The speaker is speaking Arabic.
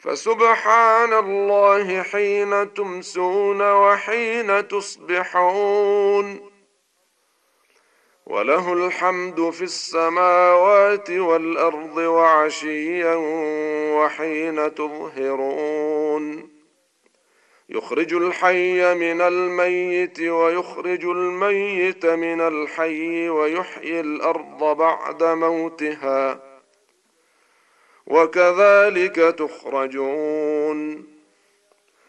فسبحان الله حين تمسون وحين تصبحون، وله الحمد في السماوات والأرض وعشيا وحين تظهرون، يخرج الحي من الميت ويخرج الميت من الحي ويحيي الأرض بعد موتها، وكذلك تخرجون.